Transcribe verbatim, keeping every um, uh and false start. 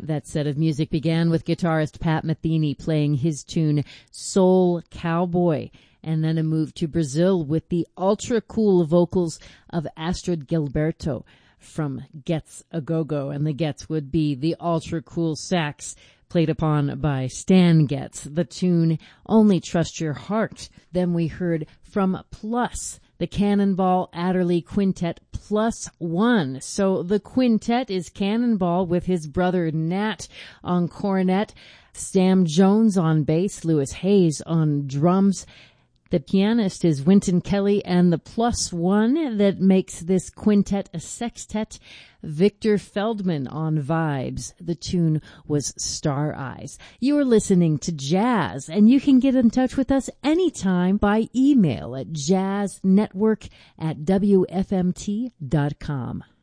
That set of music began with guitarist Pat Metheny playing his tune Soul Cowboy, and then a move to Brazil with the ultra-cool vocals of Astrid Gilberto from Gets a Go-Go, and the Gets would be the ultra-cool sax played upon by Stan Getz, the tune Only Trust Your Heart. Then we heard from Plus, the Cannonball Adderley Quintet plus one. So the quintet is Cannonball with his brother Nat on cornet, Sam Jones on bass, Lewis Hayes on drums. The pianist is Wynton Kelly, and the plus one that makes this quintet a sextet, Victor Feldman on vibes. The tune was Star Eyes. You are listening to Jazz, and you can get in touch with us anytime by email at jazznetwork at w f m t dot com.